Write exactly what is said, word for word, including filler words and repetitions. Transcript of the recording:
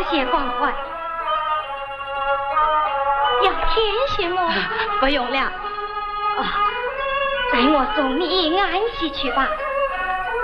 谢关怀。要天谢我？ 不用了。 啊，带我送你安息去吧。